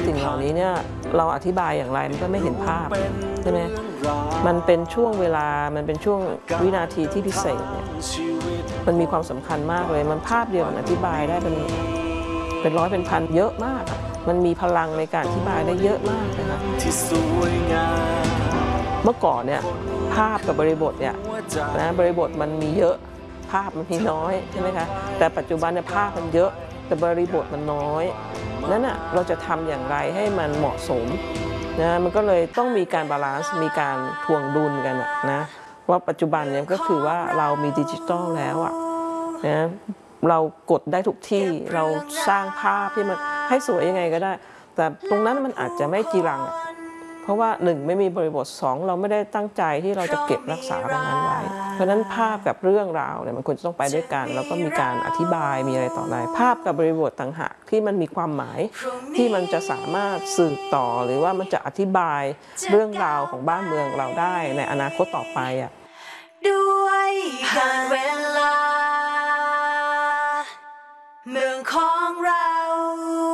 สิ่งเหล่านี้เนี่ยเราอธิบายอย่างไรมันก็ไม่เห็นภาพใช่ไหมมันเป็นช่วงเวลามันเป็นช่วงวินาทีที่พิเศษเนี่ยมันมีความสำคัญมากเลยมันภาพเดียวมันอธิบายได้เป็นร้อยเป็นพันเยอะมากมันมีพลังในการอธิบายได้เยอะมากนะคะเมื่อก่อนเนี่ยภาพกับบริบทเนี่ยนะบริบทมันมีเยอะภาพมันมีน้อยใช่ไหมคะแต่ปัจจุบันเนี่ยภาพมันเยอะแต่บริบทมันน้อยนั้นน่ะเราจะทำอย่างไรให้มันเหมาะสมนะมันก็เลยต้องมีการบาลานซ์มีการทวงดุลกันนะว่าปัจจุบันเนี่ยก็คือว่าเรามีดิจิทัลแล้วนะเรากดได้ทุกที่เราสร้างภาพที่มันให้สวยยังไงก็ได้แต่ตรงนั้นมันอาจจะไม่จีรังเพราะว่า1ไม่มีบริบท2เราไม่ได้ตั้งใจที่เราจะเก็บรักษาตรงนั้นไว้เพราะนั้นภาพกับเรื่องราวเนี่ยมันควรจะต้องไปด้วยกันแล้วก็มีการอธิบายมีอะไรต่ออะไรภาพกับบริบทต่างหากที่มันมีความหมายที่มันจะสามารถสืบต่อหรือว่ามันจะอธิบายเรื่องราวของบ้านเมืองเราได้ในอนาคตต่อไปด้วยการเวลาเมืองของเรา